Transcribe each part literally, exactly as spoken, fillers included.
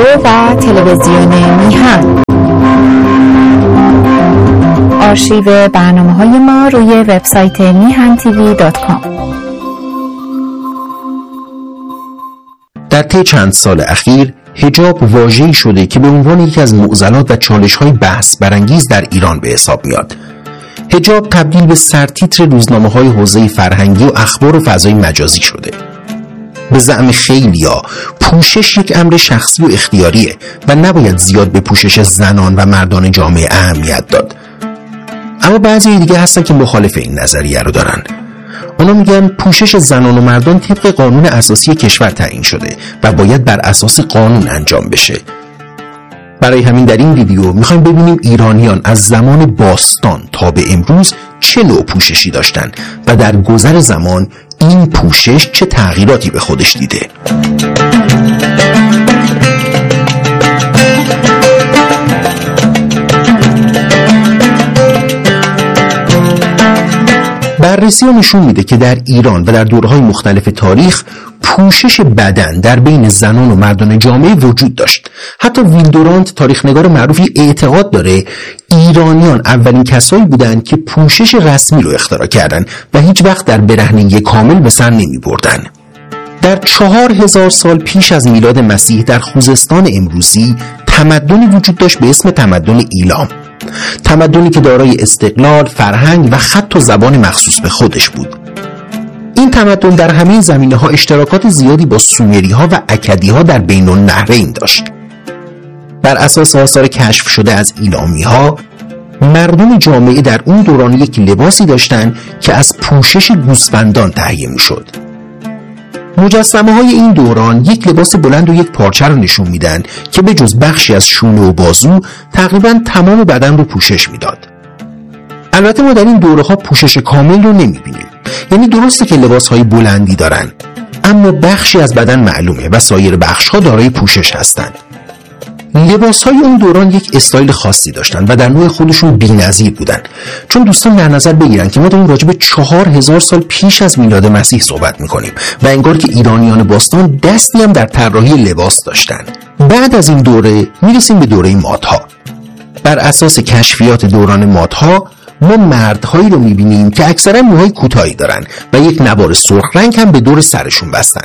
و تلویزیون میهن. آرشیو برنامه‌های ما روی وبسایت میهن تیوی دات کام. در طی چند سال اخیر حجاب واژه‌ای شده که به عنوان یکی از معضلات و چالش‌های بحث برانگیز در ایران به حساب میاد. حجاب تبدیل به سرتیتر روزنامه‌های حوزه فرهنگی و اخبار و فضای مجازی شده. به زعم خیلیا پوشش یک امر شخصی و اختیاریه و نباید زیاد به پوشش زنان و مردان جامعه اهمیت داد. اما بعضی دیگه هستن که مخالف این نظریه رو دارن. اونا میگن پوشش زنان و مردان طبق قانون اساسی کشور تعیین شده و باید بر اساس قانون انجام بشه. برای همین در این ویدیو میخوایم ببینیم ایرانیان از زمان باستان تا به امروز چه نوع پوششی داشتن و در گذر زمان این پوشش چه تغییراتی به خودش دیده. بررسی ها نشون میده که در ایران و در دوره‌های مختلف تاریخ پوشش بدن در بین زنان و مردان جامعه وجود داشت. حتی ویلدورانت تاریخ‌نگار معروفی اعتقاد داره ایرانیان اولین کسایی بودند که پوشش رسمی رو اختراع کردند و هیچ وقت در برهنگی کامل به سر نمی بردن. در چهار هزار سال پیش از میلاد مسیح در خوزستان امروزی تمدنی وجود داشت به اسم تمدن ایلام. تمدنی که دارای استقلال، فرهنگ و خط و زبان مخصوص به خودش بود. این تمدن در همه زمینه‌ها اشتراکات زیادی با سومری‌ها و اکدی‌ها در بین النهرین داشت. بر اساس آثار کشف شده از ایلامی‌ها، مردم جامعه در اون دوران یک لباسی داشتند که از پوشش گوسفندان تهیه می‌شد. مجسمه های این دوران یک لباس بلند و یک پارچه رو نشون میدن که به جز بخشی از شونه و بازو تقریبا تمام بدن رو پوشش میداد. البته ما در این دوره ها پوشش کامل رو نمیبینیم. یعنی درسته که لباس های بلندی دارن، اما بخشی از بدن معلومه و سایر بخش ها دارای پوشش هستند. لباس های اون دوران یک استایل خاصی داشتن و در نوع خودشون بی‌نظیر بودن، چون دوستان در نظر بگیرن که ما داریم راجع به چهار هزار سال پیش از میلاد مسیح صحبت میکنیم و انگار که ایرانیان باستان دستی هم در طراحی لباس داشتن. بعد از این دوره میرسیم به دوره مادها. بر اساس کشفیات دوران مادها ما مردهایی رو میبینیم که اکثرا موهای کوتاهی دارن و یک نوار سرخ رنگ هم به دور سرشون بستن.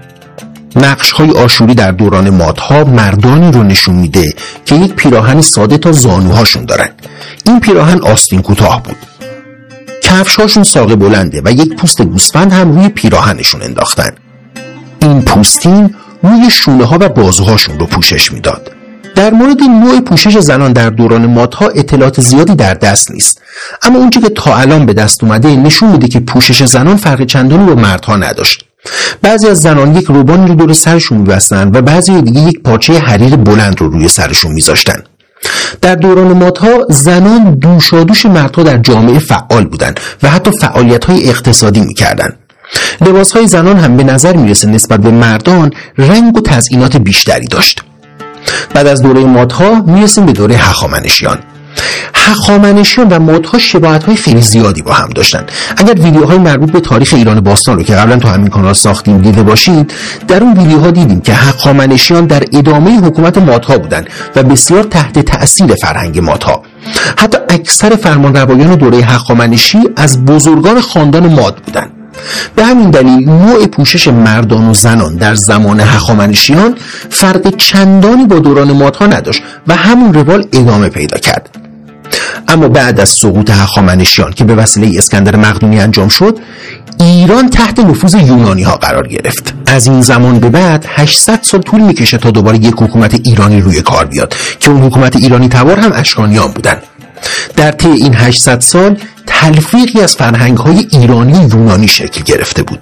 نقش‌های آشوری در دوران مادها مردانی رو نشون میده که یک پیراهن ساده تا زانوهاشون دارن. این پیراهن آستین کوتاه بود. کفش‌هاشون ساق بلنده و یک پوست گوسفند هم روی پیراهنشون انداختن. این پوستین روی شونه‌ها و بازوهاشون رو پوشش میداد. در مورد نوع پوشش زنان در دوران مادها اطلاعات زیادی در دست نیست، اما اونچه که تا الان به دست اومده نشون میده که پوشش زنان فرق چندانی با مردها نداشت. بعضی از زنان یک روبانی رو دور سرشون می‌بستن و بعضی دیگه یک پارچه حریر بلند رو روی سرشون می‌ذاشتن. در دوران مادها زنان دوشادوش مردها در جامعه فعال بودند و حتی فعالیت‌های اقتصادی می‌کردند. لباس‌های زنان هم به نظر میرسه نسبت به مردان رنگ و تزیینات بیشتری داشت. بعد از دوره مادها میرسیم به دوره هخامنشیان. هخامنشیان و مادها شباهت‌های خیلی زیادی با هم داشتن. اگر ویدیوهای مربوط به تاریخ ایران باستان رو که قبلا تو همین کانال ساختیم دیده باشید، در اون ویدیوها دیدیم که هخامنشیان در ادامه حکومت مادها بودن و بسیار تحت تأثیر فرهنگ مادها. حتی اکثر فرمانروایان دوره هخامنشی از بزرگان خاندان ماد بودن. به همین دلیل نوع پوشش مردان و زنان در زمان هخامنشیان فرق چندانی با دوران مادها نداشت و همون روال ادامه پیدا کرد. اما بعد از سقوط هخامنشیان که به وسیله اسکندر مقدونی انجام شد، ایران تحت نفوذ یونانی ها قرار گرفت. از این زمان به بعد هشتصد سال طول میکشه تا دوباره یک حکومت ایرانی روی کار بیاد که اون حکومت ایرانی تبار هم اشکانیان بودن. در طی این هشتصد سال تلفیقی از فرهنگ‌های ایرانی یونانی شکل گرفته بود.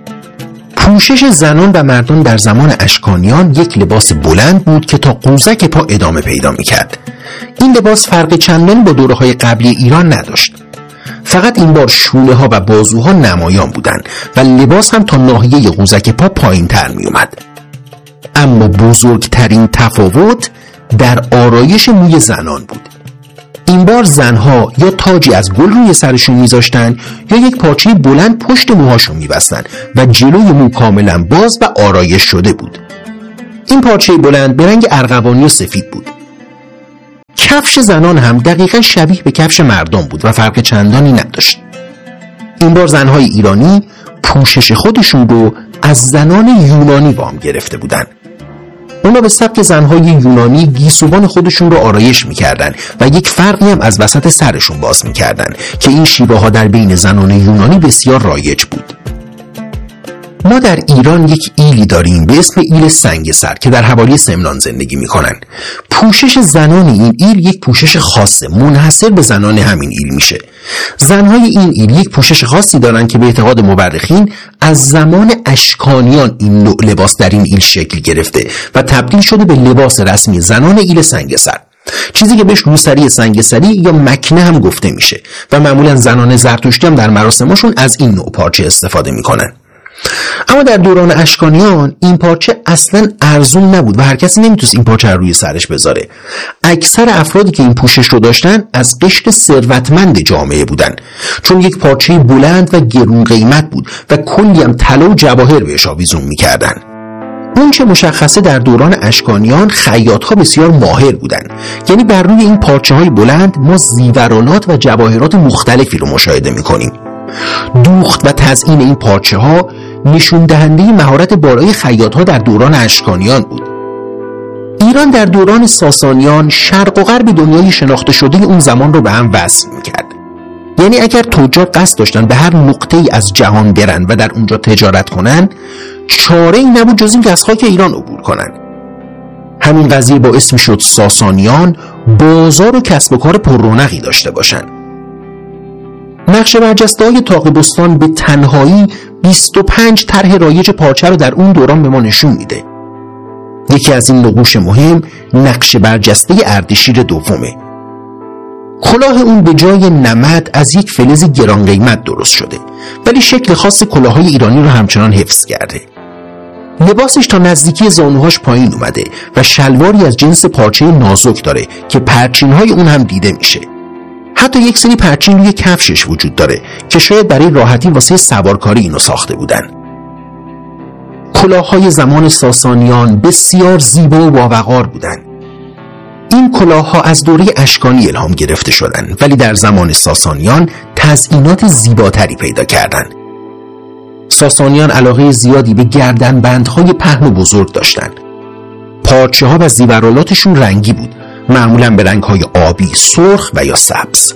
پوشش زنان و مردان در زمان اشکانیان یک لباس بلند بود که تا قوزک پا ادامه پیدا می‌کرد. این لباس فرق چندانی با دوره‌های قبلی ایران نداشت. فقط این بار شونه‌ها و بازوها نمایان بودند و لباس هم تا ناحیه قوزک پا پایین‌تر می‌اومد. اما بزرگترین تفاوت در آرایش موی زنان بود. این بار زنها یا تاجی از گل روی سرشون میذاشتن یا یک پارچه بلند پشت موهاشون میبستن و جلوی مو کاملا باز و آرایش شده بود. این پارچه بلند به رنگ ارغوانی و سفید بود. کفش زنان هم دقیقاً شبیه به کفش مردان بود و فرق چندانی نداشت. این بار زنهای ایرانی پوشش خودشون رو از زنان یونانی وام گرفته بودن. اونا به سبک زنهای یونانی گیسوان خودشون رو آرایش میکردن و یک فرقی هم از وسط سرشون باز میکردن که این شیوه ها در بین زنان یونانی بسیار رایج بود. ما در ایران یک ایلی داریم به اسم ایل سنگسر که در حوالی سمنان زندگی میکنن. پوشش زنان این ایل یک پوشش خاصه، منحصر به زنان همین ایل میشه. زنهای این ایل یک پوشش خاصی دارن که به اعتقاد مورخین از زمان اشکانیان این نوع لباس در این ایل شکل گرفته و تبدیل شده به لباس رسمی زنان ایل سنگسر، چیزی که بهش روسری سنگسری یا مکنه هم گفته میشه و معمولا زنان زرتشتی هم در مراسمشون از این نوع پارچه استفاده میکنن. اما در دوران اشکانیان این پارچه اصلا ارزون نبود و هر کسی نمیتونست این پارچه رو روی سرش بذاره. اکثر افرادی که این پوشش رو داشتن از قشر ثروتمند جامعه بودن، چون یک پارچه بلند و گرون قیمت بود و کلی هم طلا و جواهر بهش آویزون میکردن. اون چه مشخصه در دوران اشکانیان خیاط‌ها بسیار ماهر بودن، یعنی بر روی این پارچه‌های بلند ما زیورالات و جواهرات مختلفی رو مشاهده میکنیم. دوخت و تزیین این پارچه ها نشون دهنده مهارت بالای خیاط‌ها در دوران اشکانیان بود. ایران در دوران ساسانیان شرق و غرب دنیای شناخته شده اون زمان رو به هم وصل می‌کرد. یعنی اگر تجار قصد داشتن به هر نقطه‌ای از جهان برن و در اونجا تجارت کنن، چاره‌ای نبود جز این که از خاک ایران عبور کنن. همین قضیه باعث می‌شد ساسانیان بازار و کسب و کار پررونقی داشته باشن. نقش برجسته‌های طاق‌بستان به تنهایی بیست و پنج طرح رایج پارچه رو در اون دوران به ما نشون میده. یکی از این نقوش مهم نقش برجسته اردشیر دومه. کلاه اون به جای نمد از یک فلز گران قیمت درست شده، ولی شکل خاص کلاه‌های ایرانی رو همچنان حفظ کرده. لباسش تا نزدیکی زانوهاش پایین اومده و شلواری از جنس پارچه نازک داره که پرچین‌های اون هم دیده میشه. حتی یک سری پرچین روی کفشش وجود داره که شاید برای راحتی واسه سوارکاری اینو ساخته بودن. کلاه‌های زمان ساسانیان بسیار زیبا و باوقار بودن. این کلاه‌ها از دوره اشکانی الهام گرفته شدن، ولی در زمان ساسانیان تزیینات زیباتری پیدا کردن. ساسانیان علاقه زیادی به گردنبندهای پهن و بزرگ داشتن. پارچه‌ها و زیورالاتشون رنگی بود، معمولاً به رنگ‌های آبی، سرخ و یا سبز.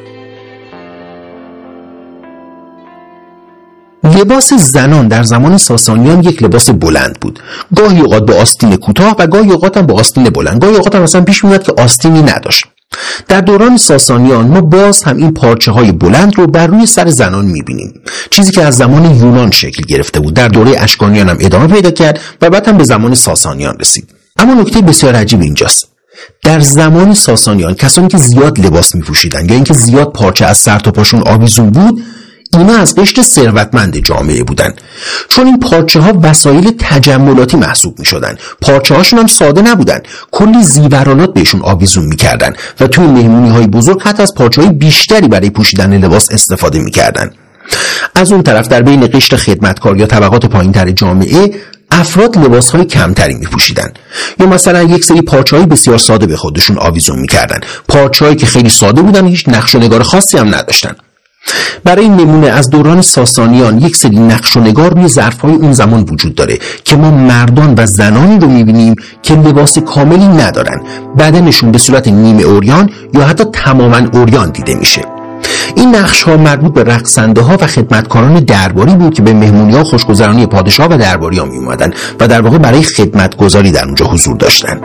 لباس زنان در زمان ساسانیان یک لباس بلند بود، گاهی اوقات با آستین کوتاه و گاهی اوقات هم با آستین بلند، گاهی اوقات هم مثلا پیش میاد که آستینی نداشت. در دوران ساسانیان ما باز هم این پارچه های بلند رو بر روی سر زنان میبینیم، چیزی که از زمان یونان شکل گرفته بود، در دوره اشکانیان هم ادامه پیدا کرد و بعد هم به زمان ساسانیان رسید. اما نکته بسیار عجیب اینجاست، در زمان ساسانیان کسانی که زیاد لباس میپوشیدن یا اینکه زیاد پارچه از سر تا پاشون آویزون بود، اینا از قشر ثروتمند جامعه بودن، چون این پارچه ها وسایل تجملاتی محسوب می شدن. پارچه هاشون هم ساده نبودن، کلی زیورالات بهشون آویزون می کردن و توی مهمونی های بزرگ حتی از پارچه های بیشتری برای پوشیدن لباس استفاده می کردن. از اون طرف در بین قشر خدمتکار یا طبقات پایین تر جامعه افراد لباس های کمتری می پوشیدن، یا مثلا یک سری پارچه های بسیار ساده به خودشون آویزون می کردن، پارچه هایی که خیلی ساده بودن، هیچ نقش و نگار خاصی هم نداشتن. برای نمونه از دوران ساسانیان یک سری نقش و نگار روی ظرف‌های اون زمان وجود داره که ما مردان و زنانی رو می‌بینیم که لباس کاملی ندارن، بدنشون به صورت نیمه عریان یا حتی تماماً عریان دیده میشه. این نقش‌ها مربوط به رقصنده‌ها و خدمتکاران درباری بود که به مهمونی‌ها خوشگذرانی پادشاه و درباری‌ها می‌اومدن و در واقع برای خدمتگزاری در اونجا حضور داشتن.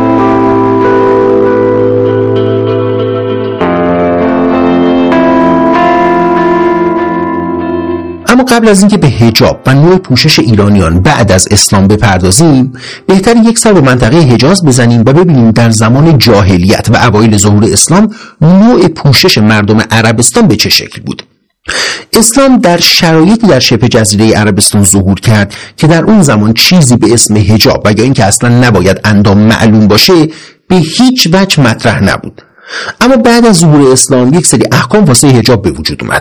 اما قبل از اینکه به حجاب و نوع پوشش ایرانیان بعد از اسلام بپردازیم، بهتر یک سر به منطقه حجاز بزنیم و ببینیم در زمان جاهلیت و اوایل ظهور اسلام نوع پوشش مردم عربستان به چه شکل بود. اسلام در شرایطی در شبه جزیره عربستان ظهور کرد که در اون زمان چیزی به اسم حجاب و یا اینکه اصلا نباید اندام معلوم باشه به هیچ وجه مطرح نبود. اما بعد از ظهور اسلام یک سری احکام واسه حجاب به وجود اومد.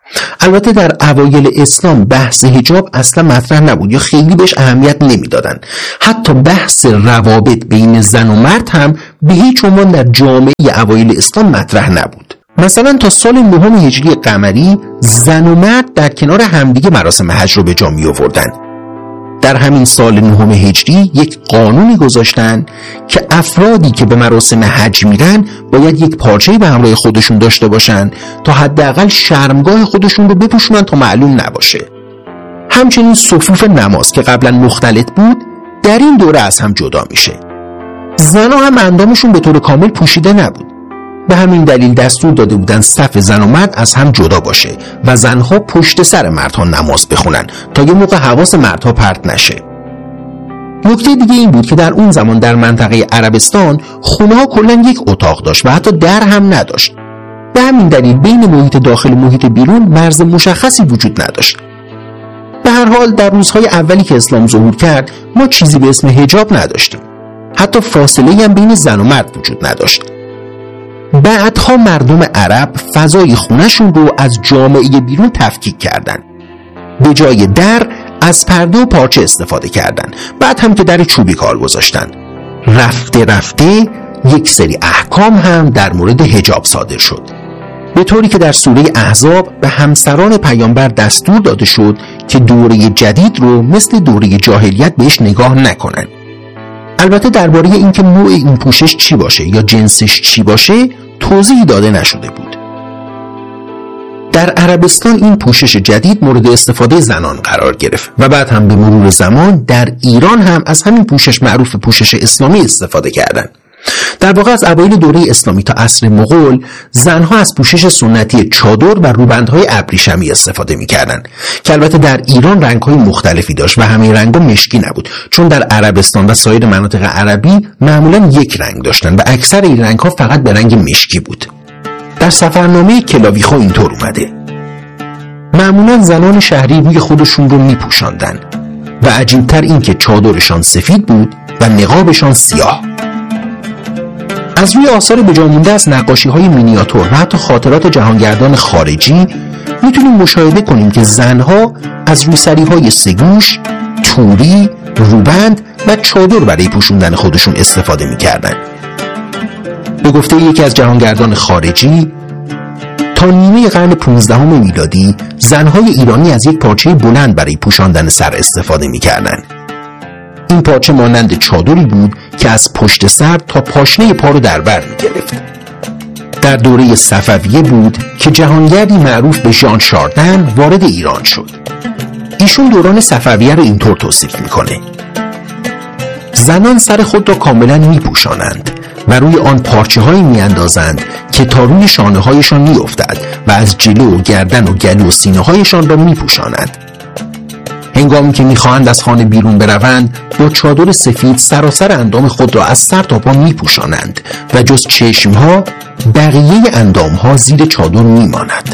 البته در اوایل اسلام بحث حجاب اصلا مطرح نبود یا خیلی بهش اهمیت نمیدادن. حتی بحث روابط بین زن و مرد هم به هیچ عنوان در جامعه اوایل اسلام مطرح نبود. مثلا تا سال نهم هجری قمری زن و مرد در کنار همدیگه مراسم حج رو به جا می آوردن. در همین سال نهم هجری یک قانونی گذاشتن که افرادی که به مراسم حج میرن باید یک پارچه‌ای به همراه خودشون داشته باشن تا حداقل شرمگاه خودشون رو بپوشونن تا معلوم نباشه. همچنین صفوف نماز که قبلا مختلط بود در این دوره از هم جدا میشه. زنها هم اندامشون به طور کامل پوشیده نبود. به همین دلیل دستور داده بودن صف زن و مرد از هم جدا باشه و زنها پشت سر مردها نماز بخونن تا یه موقع حواس مردها پرت نشه. نکته دیگه این بود که در اون زمان در منطقه عربستان خونه ها کلا یک اتاق داشت و حتی در هم نداشت. به همین دلیل بین محیط داخل و محیط بیرون مرز مشخصی وجود نداشت. به هر حال در روزهای اولی که اسلام ظهور کرد ما چیزی به اسم حجاب نداشتیم. حتی فاصله هم بین زن و مرد وجود نداشت. بعدها مردم عرب فضای خونه‌شون رو از جامعه بیرون تفکیک کردن. به جای در از پرده و پارچه استفاده کردن. بعد هم که در چوبی کار گذاشتن. رفته رفته یک سری احکام هم در مورد حجاب صادر شد. به طوری که در سوره احزاب به همسران پیامبر دستور داده شد که دوره جدید رو مثل دوره جاهلیت بهش نگاه نکنن. البته درباره اینکه نوع این پوشش چی باشه یا جنسش چی باشه توضیحی داده نشده بود. در عربستان این پوشش جدید مورد استفاده زنان قرار گرفت و بعد هم به مرور زمان در ایران هم از همین پوشش معروف پوشش اسلامی استفاده کردند. در واقع از اوایل دوره اسلامی تا عصر مغول زنها از پوشش سنتی چادر و روبندهای ابریشمی استفاده می‌کردند که البته در ایران رنگ‌های مختلفی داشت و همه رنگ‌ها مشکی نبود، چون در عربستان و سایر مناطق عربی معمولاً یک رنگ داشتن و اکثر این رنگ‌ها فقط به رنگ مشکی بود. در سفرنامه کلاویخو اینطور اومده: معمولاً زنان شهری روی خودشون رو می‌پوشاندن و عجیب‌تر این که چادرشان سفید بود و نقابشان سیاه. از روی آثار به جا مونده از نقاشی‌های مینیاتور و حتی خاطرات جهانگردان خارجی میتونیم مشاهده کنیم که زنها از روسری‌های سگوش، توری، روبند و چادر برای پوشوندن خودشون استفاده می‌کردند. به گفته یکی از جهانگردان خارجی، تا نیمه قرن پانزدهم میلادی زنهای ایرانی از یک پارچه بلند برای پوشاندن سر استفاده می‌کردند. این پارچه مانند چادری بود که از پشت سر تا پاشنه پا رو در بر می‌گرفت. در دوره صفویه بود که جهانگردی معروف به ژان شاردن وارد ایران شد. ایشون دوران صفویه رو اینطور توصیف می‌کنه: زنان سر خود را کاملا می‌پوشانند و روی آن پارچه‌هایی می‌اندازند که تا روی شانه‌هایشان می‌افتد و از جلو و گردن و گلو و سینه‌هایشان را می‌پوشانند. هنگامی که می‌خواهند از خانه بیرون بروند با چادر سفید سراسر اندام خود را از سر تا پا می‌پوشانند و جز چشم‌ها بقیه اندام‌ها زیر چادر می‌ماند.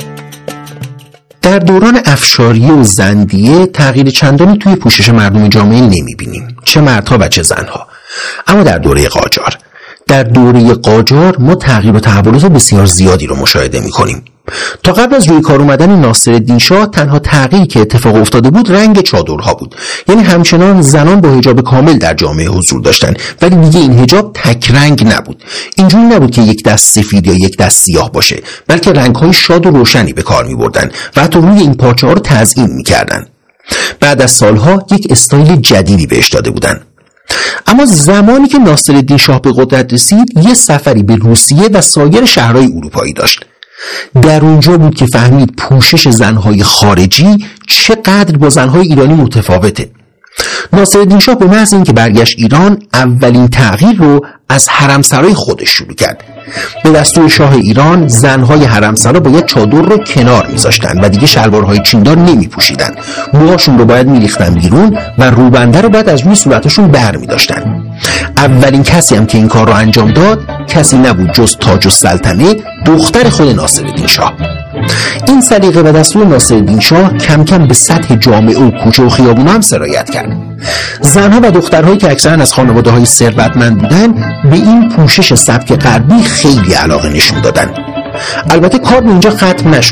در دوران افشاریه و زندیه تغییر چندانی توی پوشش مردم جامعه نمی‌بینیم، چه مردها و چه زنها. اما در دوره قاجار در دوره قاجار ما تغییر و تحولات بسیار زیادی رو مشاهده می‌کنیم. تا قبل از روی کار اومدن ناصرالدین شاه تنها تغییری که اتفاق افتاده بود رنگ چادرها بود. یعنی همچنان زنان با حجاب کامل در جامعه حضور داشتن، ولی دیگه این حجاب تک رنگ نبود. اینجوری نبود که یک دست سفید یا یک دست سیاه باشه، بلکه رنگ‌های شاد و روشنی به کار می‌بردن و حتی روی این پارچه‌ها رو تزیین می‌کردن. بعد از سالها یک استایل جدیدی بهش داده بودن. اما زمانی که ناصرالدین شاه به قدرت رسید یه سفری به روسیه و سایر شهرهای اروپایی داشت. در اونجا بود که فهمید پوشش زنهای خارجی چقدر با زنهای ایرانی متفاوته. ناصرالدین شاه به محض اینکه برگشت ایران اولین تغییر رو از حرمسرای خودش شروع کرد. به دستور شاه ایران زنهای حرمسرا باید چادر رو کنار میذاشتن و دیگه شلوارهای چیندار نمیپوشیدن. موهاشون رو باید میریختن بیرون و روبنده رو باید از روی صورتشون بر میداشتن. اولین کسی هم که این کار رو انجام داد کسی نبود جز تاج السلطنه، دختر خود ناصرالدین شاه. این سلیقه و دستور ناصرالدین شاه کم کم به سطح جامعه و کوچه و خیابون هم سرایت کرد. زنها و دخترهایی که اکثرا از خانواده‌های ثروتمند بودن به این پوشش سبک غربی خیلی علاقه نشون دادن. البته کار به اینجا ختم نشد.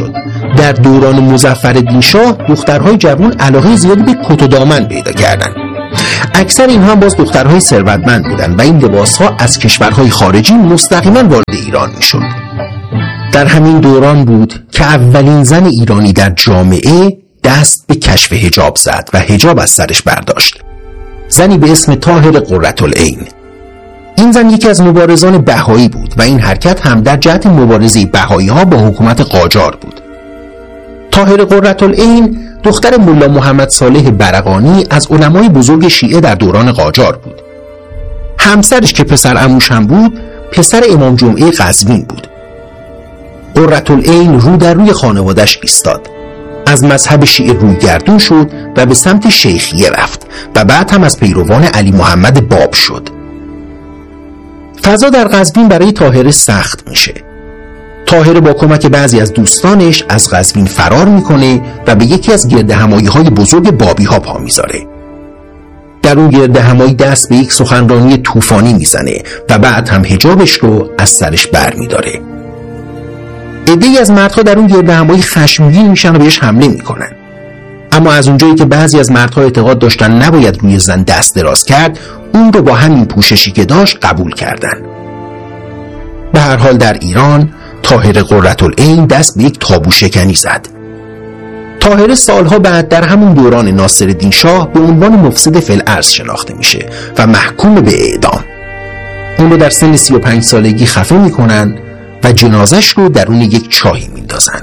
در دوران مظفرالدین شاه دخترهای جوان علاقه زیادی به کت و دامن پیدا کردند. اکثر اینها هم باز دخترهای ثروتمند بودند و این لباسها از کشورهای خارجی مستقیما وارد ایران میشد. در همین دوران بود که اولین زن ایرانی در جامعه دست به کشف حجاب زد و حجاب از سرش برداشت. زنی به اسم طاهر قرةالعین. این زن یکی از مبارزان بهایی بود و این حرکت هم در جهت مبارزه بهایی ها با حکومت قاجار بود. طاهر قرةالعین دختر ملا محمد صالح برقانی از علمای بزرگ شیعه در دوران قاجار بود. همسرش که پسر عموش هم بود پسر امام جمعه قزوین بود. قرةالعین رو در روی خانوادش ایستاد. از مذهب شیعه روی گردون شد و به سمت شیخیه رفت و بعد هم از پیروان علی محمد باب شد. فضا در قزوین برای طاهر سخت میشه. طاهر با کمک بعضی از دوستانش از قزوین فرار میکنه و به یکی از گردهمایی‌های بزرگ بابی ها پا میذاره. در اون گردهمایی دست به یک سخنرانی طوفانی میزنه و بعد هم حجابش رو از سرش بر میداره. عده‌ای از مردها در اون گردهمایی خشمگین میشن و بهش حمله میکنن. اما از اونجایی که بعضی از مردها اعتقاد داشتن نباید روی زن دست دراز کرد، اون رو با همین پوششی که داشت قبول کردن. به هر حال در ایران طاهر قرةالعین دست به یک تابو شکنی زد. طاهر سالها بعد در همون دوران ناصرالدین شاه به عنوان مفسد فی الارض شناخته میشه و محکوم به اعدام. اون رو در سن سی و پنج سالگی خفه میکنن و جنازش رو درون یک چاهی میندازن.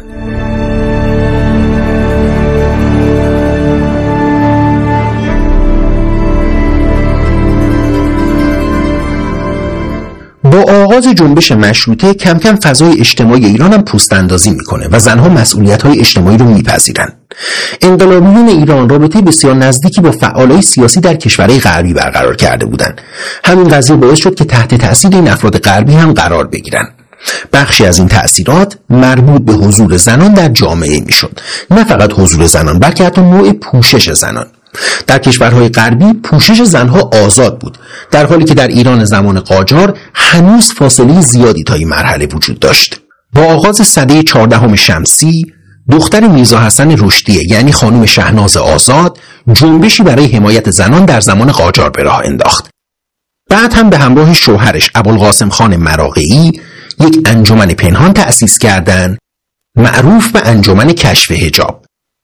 با آغاز جنبش مشروطه کم کم فضای اجتماعی ایران هم پوست اندازی میکنه و زنها مسئولیت‌های اجتماعی رو میپذیرن. انقلابیون ایران رابطه بسیار نزدیکی با فعالای سیاسی در کشورهای غربی برقرار کرده بودند. همین قضیه باعث شد که تحت تأثیر این افراد غربی هم قرار بگیرن. بخشی از این تأثیرات مربوط به حضور زنان در جامعه میشد. نه فقط حضور زنان بلکه حتی نوع پوشش زنان. در کشورهای غربی پوشش زنها آزاد بود، در حالی که در ایران زمان قاجار هنوز فاصله زیادی تا این مرحله وجود داشت. با آغاز سده چهاردهم شمسی، دختر میرزا حسن رشدیه یعنی خانم شهناز آزاد جنبشی برای حمایت زنان در زمان قاجار به راه انداخت. بعد هم به همراه شوهرش ابوالقاسم خان مراغه‌ای یک انجمن پنهان تأسیس کردند معروف به انجمن کشف حجاب.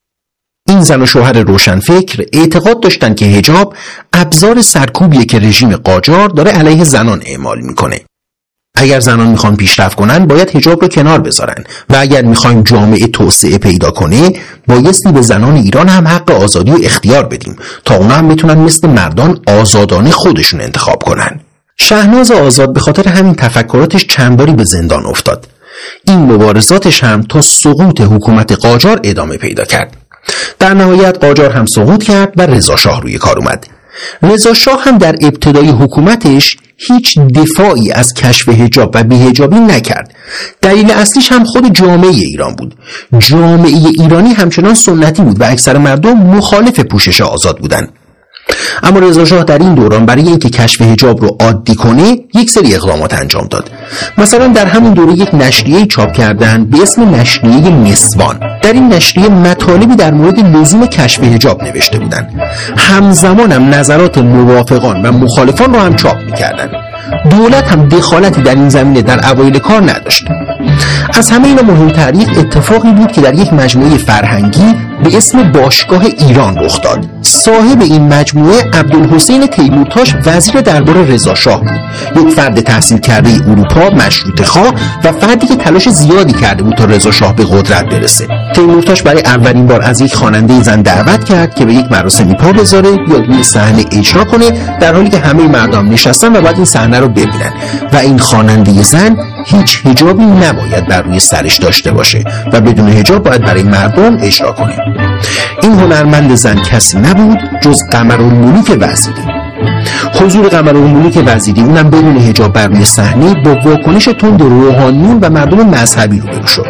این زن و شوهر روشنفکر اعتقاد داشتند که حجاب ابزار سرکوبیه که رژیم قاجار داره علیه زنان اعمال میکنه. اگر زنان میخوان پیشرفت کنن باید حجاب رو کنار بذارن و اگر میخوایم جامعه توسعه پیدا کنه بایستی به زنان ایران هم حق آزادی و اختیار بدیم تا اونا هم بتونن مثل مردان آزادانه خودشون انتخاب کنن. شهناز آزاد به خاطر همین تفکراتش چند باری به زندان افتاد. این مبارزاتش هم تا سقوط حکومت قاجار ادامه پیدا کرد. در نهایت قاجار هم سقوط کرد و رضا شاه روی کار اومد. رضا شاه هم در ابتدای حکومتش هیچ دفاعی از کشف حجاب و بی‌حجابی نکرد. دلیل اصلیش هم خود جامعه ایران بود. جامعه ایرانی همچنان سنتی بود و اکثر مردم مخالف پوشش آزاد بودند. اما رضا شاه در این دوران برای اینکه کشف حجاب رو عادی کنه یک سری اقدامات انجام داد. مثلا در همین دوره یک نشریه چاپ کردن به اسم نشریه نسوان. در این نشریه مطالبی در مورد لزوم کشف حجاب نوشته بودند. همزمان هم نظرات موافقان و مخالفان رو هم چاپ می‌کردند. دولت هم دخالتی در این زمینه در اوایل کار نداشت. از همه اینا مهمتر یک اتفاقی بود که در یک مجموعه فرهنگی به اسم باشگاه ایران رخ داد. صاحب این مجموعه عبدالحسین تیمورتاش وزیر دربار رضا شاه بود، یک فرد تحصیل کرده اروپا، مشروطه خواه و فردی که تلاش زیادی کرده بود تا رضا شاه به قدرت برسه. تیمورتاش برای اولین بار از یک خواننده زن دعوت کرد که به یک مراسمی پا بذاره یا روی صحنه اجرا کنه، در حالی که همه مردم نشستن و بعد این صحنه رو ببینن و این خواننده زن هیچ حجابی نباید بر روی سرش داشته باشه و بدون حجاب باید برای مردم اجرا کنه. این هنرمند زن کسی نبود جز قمرالملوک وزیری. حضور قمرالملوک وزیری اونم بدون حجاب بر روی صحنه با واکنش تند روحانیون و مردم مذهبی روبرو شد.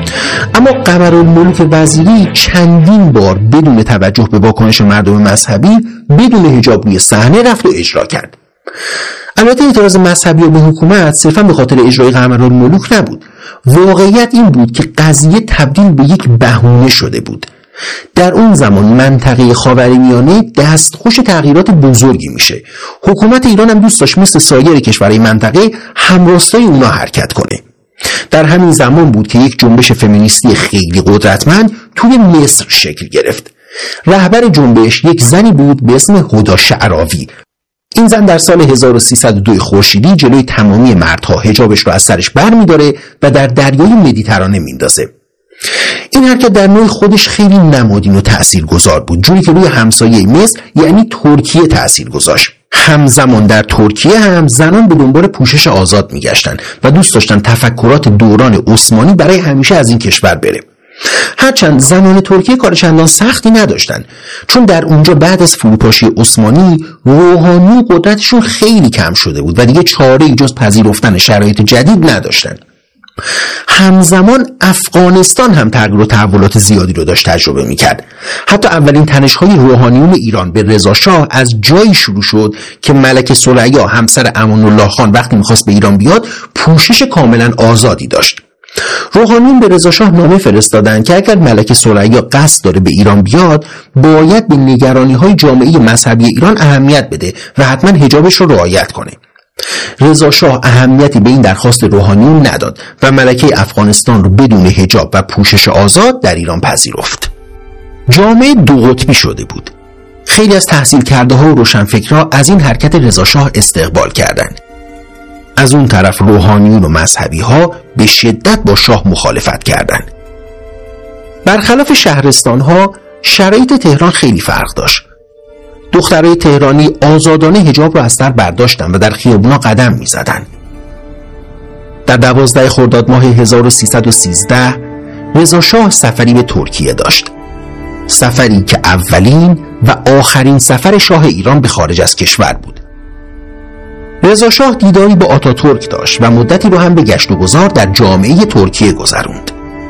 اما قمرالملوک وزیری چندین بار بدون توجه به واکنش مردم مذهبی بدون حجاب روی صحنه رفت و اجرا کرد. البته اعتراض مذهبی به حکومت صرفا به خاطر اجرای قمرالملوک نبود. واقعیت این بود که قضیه تبدیل به یک بهونه شده بود. در اون زمان منطقه خاورمیانه دستخوش تغییرات بزرگی میشه. حکومت ایران هم دوست داشت مثل سایر کشورهای منطقه همراستای اونا حرکت کنه. در همین زمان بود که یک جنبش فمینیستی خیلی قدرتمند توی مصر شکل گرفت. رهبر جنبش یک زنی بود به اسم هدی شعراوی. این زن در سال هزار و سیصد و دو خورشیدی جلوی تمامی مردها حجابش رو از سرش برمی‌داره و در دریای مدیترانه میندازه. این حرکت در نوع خودش خیلی نمادین و تأثیرگذار بود، جوری که روی همسایه مصر یعنی ترکیه تأثیر گذاشت. همزمان در ترکیه هم زنان به دنبال پوشش آزاد میگشتن و دوست داشتن تفکرات دوران عثمانی برای همیشه از این کشور بره. هرچند زنان ترکیه کار چندان سختی نداشتن، چون در اونجا بعد از فروپاشی عثمانی روحانی قدرتشون خیلی کم شده بود و دیگه چاره‌ای جز پذیرفتن شرایط جدید نداشتن. همزمان افغانستان هم تغییر و تحولات زیادی رو داشت تجربه میکرد. حتی اولین تنش‌های روحانیون ایران به رضا شاه از جایی شروع شد که ملکه ثریا همسر امان الله خان وقتی میخواست به ایران بیاد پوشش کاملا آزادی داشت. روحانیون به رضا شاه نامه فرستادن که اگر ملکه ثریا قصد داره به ایران بیاد باید به نگرانی‌های جامعه مذهبی ایران اهمیت بده و حتما حجابش رو رعایت کنه. رضا شاه اهمیتی به این درخواست روحانیون نداد و ملکه افغانستان رو بدون حجاب و پوشش آزاد در ایران پذیرفت. جامعه دو قطبی شده بود. خیلی از تحصیل کرده ها و روشنفکرها از این حرکت رضا شاه استقبال کردند. از اون طرف روحانیون و مذهبی ها به شدت با شاه مخالفت کردند. برخلاف شهرستان ها شرایط تهران خیلی فرق داشت. دخترای تهرانی آزادانه حجاب را از سر برداشتن و در خیابونا قدم می زدن. در دوازده خرداد ماه هزار و سیصد و سیزده رضا شاه سفری به ترکیه داشت. سفری که اولین و آخرین سفر شاه ایران به خارج از کشور بود. رضا شاه دیداری با آتاتورک داشت و مدتی رو هم به گشت و گذار در جامعه ترکیه گذروند.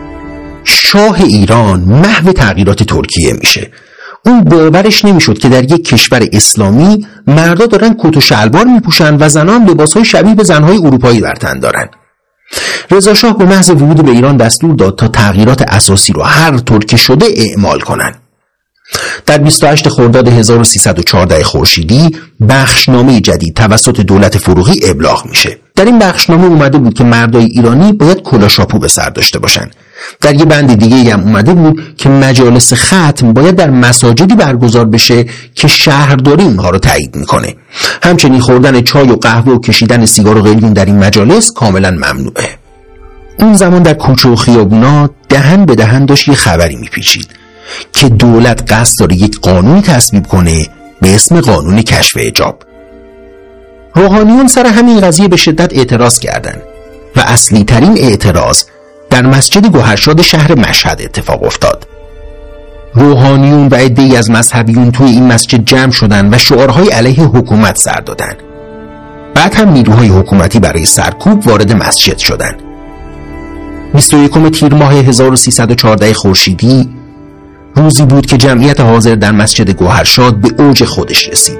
شاه ایران محو تغییرات ترکیه میشه. اون باورش نمیشد که در یک کشور اسلامی مردا دارن کت و شلوار میپوشن و زنان لباسهای شبیه به زنهای اروپایی بر تن دارن. رضا شاه به محض ورود به ایران دستور داد تا تغییرات اساسی رو هر طور که شده اعمال کنن. در بیست و هشت خرداد هزار و سیصد و چهارده خورشیدی بخشنامه جدید توسط دولت فروغی ابلاغ میشه. در این بخشنامه اومده بود که مردای ایرانی باید کلاشاپو به سر داشته باشن. در یه بند دیگه هم اومده بود که مجالس ختم باید در مساجدی برگزار بشه که شهرداری اونها رو تایید میکنه. همچنین خوردن چای و قهوه و کشیدن سیگار و قلیون در این مجالس کاملا ممنوعه. اون زمان در کوچه و خیابونا دهن به دهن داشت یه خبری میپیچید که دولت قصد داره یک قانونی تصویب کنه به اسم قانون کشف حجاب. روحانیون سر همین قضیه به شدت اعتراض کردند و اصلی ترین اعتراض در مسجد گوهرشاد شهر مشهد اتفاق افتاد. روحانیون و عده‌ای از مذهبیون توی این مسجد جمع شدند و شعارهای علیه حکومت سر دادند. بعد هم نیروهای حکومتی برای سرکوب وارد مسجد شدند. بیست و یکم تیر ماه هزار و سیصد و چهارده خورشیدی روزی بود که جمعیت حاضر در مسجد گوهرشاد به اوج خودش رسید.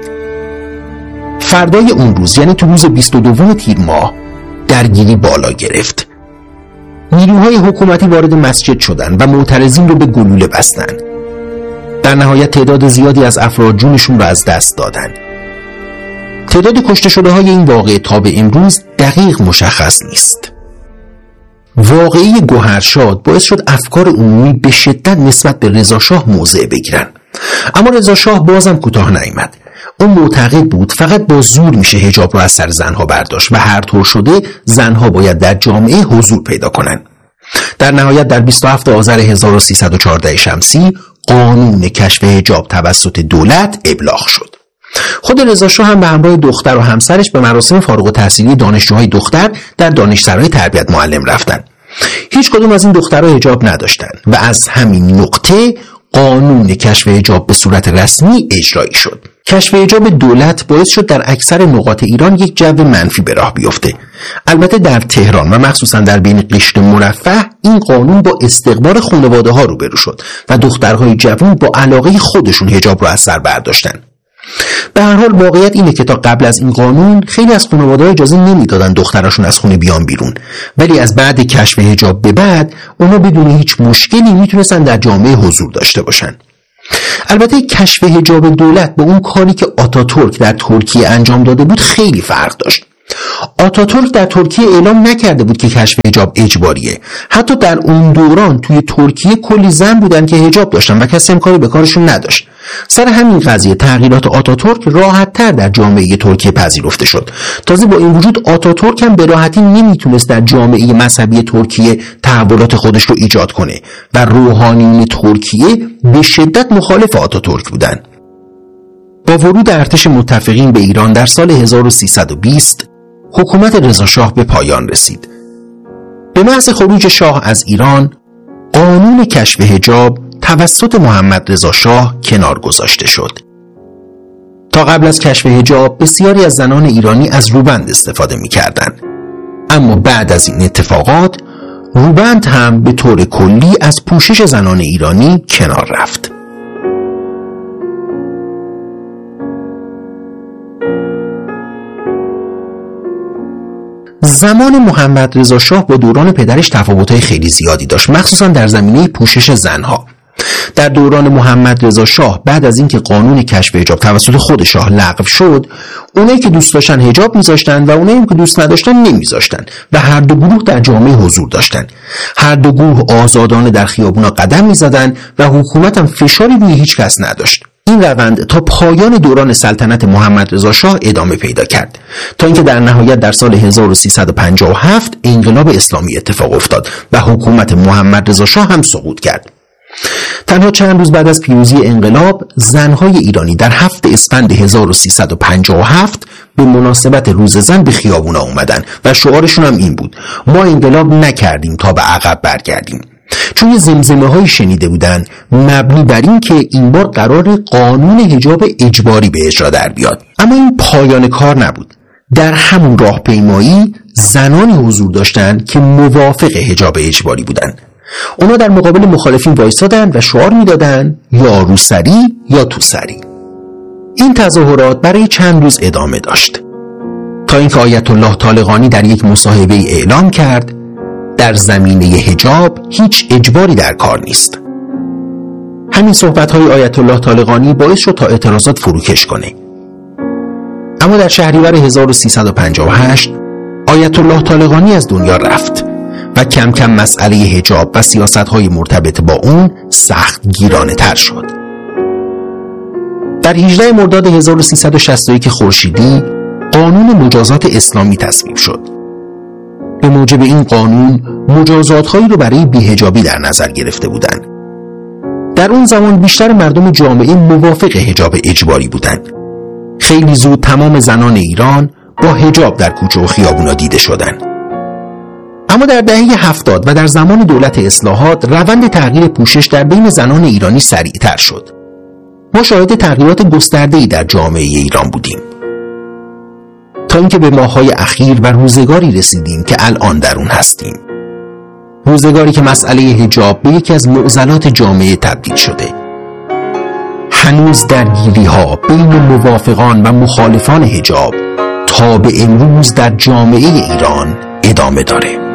فردای اون روز یعنی تو روز بیست و دو تیر ماه درگیری بالا گرفت. نیروهای حکومتی وارد مسجد شدند و معترضین رو به گلوله بستند. در نهایت تعداد زیادی از افراد جونشون رو از دست دادند. تعداد کشته شده های این واقعه تا به امروز دقیق مشخص نیست. واقعه گوهرشاد باعث شد افکار عمومی به شدت نسبت به رضا شاه موضع بگیرن. اما رضا شاه بازم کوتاه نیامد. اون معتقد بود فقط با زور میشه حجاب رو از سر زنها برداشت و هر طور شده زنها باید در جامعه حضور پیدا کنن. در نهایت در بیست و هفتم آذر هزار و سیصد و چهارده شمسی قانون کشف حجاب توسط دولت ابلاغ شد. خود رضا شاه هم به همراه دختر و همسرش به مراسم فارغ التحصیلی دانشجوهای دختر در دانشسرای تربیت معلم رفتن. هیچ کدوم از این دخترها حجاب نداشتند و از همین نقطه قانون کشف حجاب به صورت رسمی اجرایی شد. کشف حجاب دولت باعث شد در اکثر نقاط ایران یک جو منفی به راه بیفته. البته در تهران و مخصوصا در بین قشر مرفه این قانون با استقبال خانواده ها روبرو شد و دخترهای جوان با علاقه خودشون حجاب رو از سر برداشتن. به هر حال واقعیت اینه که تا قبل از این قانون خیلی از خانواده‌ها اجازه نمیدادن دختراشون از خونه بیان بیرون، ولی از بعد کشف حجاب به بعد اونا بدون هیچ مشکلی میتونستن در جامعه حضور داشته باشن. البته کشف حجاب دولت با اون کاری که آتاتورک در ترکیه انجام داده بود خیلی فرق داشت. آتاتورک در ترکیه اعلام نکرده بود که کشف حجاب اجباریه. حتی در اون دوران توی ترکیه کلی زن بودن که حجاب داشتن و کسی هم کاری به کارشون نداشت. سر همین قضیه تغییرات آتاتورک راحت‌تر در جامعه ترکیه پذیرفته شد. تازه با این وجود آتاتورک هم به راحتی نمیتونست در جامعه مذهبی ترکیه تحولات خودش رو ایجاد کنه و روحانیون ترکیه به شدت مخالف آتاتورک بودن. با ورود ارتش متفقین به ایران در سال هزار و سیصد و بیست حکومت رضاشاه به پایان رسید. به محض خروج شاه از ایران، قانون کشف حجاب توسط محمد رضا شاه کنار گذاشته شد. تا قبل از کشف حجاب بسیاری از زنان ایرانی از روبند استفاده می‌کردند. اما بعد از این اتفاقات روبند هم به طور کلی از پوشش زنان ایرانی کنار رفت. زمان محمد رضا شاه با دوران پدرش تفاوت‌های خیلی زیادی داشت، مخصوصا در زمینه پوشش زنها. در دوران محمد رضا شاه بعد از اینکه قانون کشف حجاب توسط خود شاه لغو شد، اونایی که دوست داشتن حجاب میذاشتن و اونایی که دوست نداشتن نمیذاشتن و هر دو گروه در جامعه حضور داشتن. هر دو گروه آزادانه در خیابونا قدم میزدن و حکومت هم فشاری روی هیچ کس نداشت. این روند تا پایان دوران سلطنت محمد رضا شاه ادامه پیدا کرد تا اینکه در نهایت در سال هزار و سیصد و پنجاه و هفت انقلاب اسلامی اتفاق افتاد و حکومت محمد رضا شاه هم سقوط کرد. تنها چند روز بعد از پیروزی انقلاب، زنهای ایرانی در هفت اسفند هزار و سیصد و پنجاه و هفت به مناسبت روز زن به خیابونا اومدن و شعارشون هم این بود: ما انقلاب نکردیم تا به عقب برگردیم. چون یه زمزمه هایی شنیده بودن مبنی بر این که این بار قرار قانون حجاب اجباری به اجرا در بیاد. اما این پایان کار نبود. در همون راهپیمایی زنانی حضور داشتن که موافق حجاب اجباری بودن. اونا در مقابل مخالفین وایسادن و شعار میدادن یا روسری یا توسری. این تظاهرات برای چند روز ادامه داشت تا اینکه آیت الله طالقانی در یک مصاحبه اعلام کرد در زمینه حجاب هیچ اجباری در کار نیست. همین صحبت‌های آیت الله طالقانی باعث شد تا اعتراضات فروکش کنه. اما در شهریور هزار و سیصد و پنجاه و هشت آیت الله طالقانی از دنیا رفت و کم کم مسئله حجاب و سیاست‌های مرتبط با اون سخت گیرانه تر شد. در هجدهم مرداد هزار و سیصد و شصت و یک خورشیدی قانون مجازات اسلامی تصویب شد. به موجب این قانون مجازات‌هایی رو برای بی‌حجابی در نظر گرفته بودند. در اون زمان بیشتر مردم جامعه موافق حجاب اجباری بودند. خیلی زود تمام زنان ایران با حجاب در کوچه و خیابونا دیده شدند. اما در دهه هفتاد و در زمان دولت اصلاحات روند تغییر پوشش در بین زنان ایرانی سریعتر شد. ما شاهد تغییرات گسترده‌ای در جامعه ایران بودیم تا اینکه به ماه‌های اخیر و روزگاری رسیدیم که الان در اون هستیم. روزگاری که مسئله حجاب به یکی از معضلات جامعه تبدیل شده. هنوز درگیری‌ها بین موافقان و مخالفان حجاب تا به امروز در جامعه ایران ادامه داره.